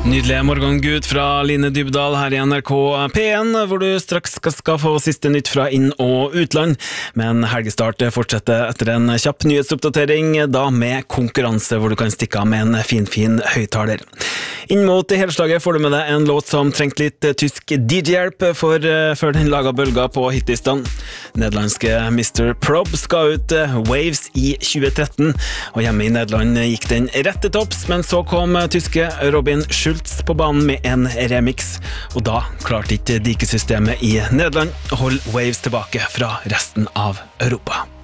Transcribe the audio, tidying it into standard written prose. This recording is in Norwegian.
Nydelig morgengud fra Line Dybdahl her I NRK P1, hvor du straks skal få siste nytt fra inn- og utland. Men helgestart fortsetter etter en kjapp nyhetsoppdatering, da med konkurranse hvor du kan stikke av med en fin høyttaler. Inn mot helslaget får du med deg en låt som trengte litt tysk DJ-hjelp før den laget bølger på hitlistene. Nederlandske Mr. Probs ga ut Waves I 2013, og hjemme I Nederland gikk den rett til topps, men så kom tyske Robin Schulz på banen med en remix, og da klarte ikke dikesystemet I Nederland å holde Waves tilbake fra resten av Europa.